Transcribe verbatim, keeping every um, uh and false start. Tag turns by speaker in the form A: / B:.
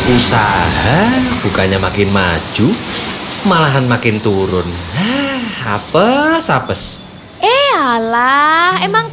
A: Usaha bukannya makin maju, malahan makin turun. Hah, apes, apes.
B: Eh alah, emang